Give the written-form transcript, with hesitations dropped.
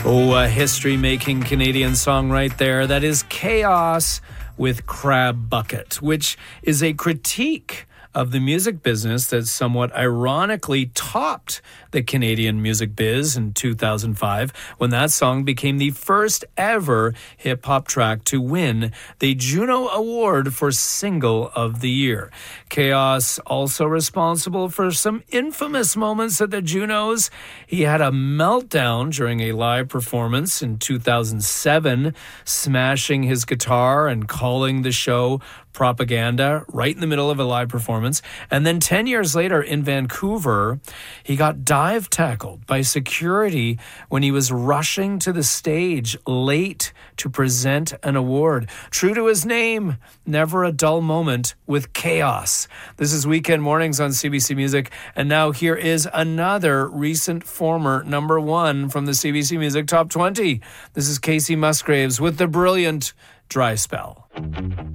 Oh, a history-making Canadian song right there. That is Chaos with Crab Bucket, which is a critique of the music business that somewhat ironically topped the Canadian music biz in 2005 when that song became the first ever hip-hop track to win the Juno Award for Single of the Year. Chaos also responsible for some infamous moments at the Junos. He had a meltdown during a live performance in 2007, smashing his guitar and calling the show propaganda right in the middle of a live performance. And then 10 years later in Vancouver, he got dive tackled by security when he was rushing to the stage late to present an award. True to his name, never a dull moment with Chaos. This is Weekend Mornings on CBC Music. And now here is another recent former number one from the CBC Music Top 20. This is Casey Musgraves with the brilliant Dry Spell.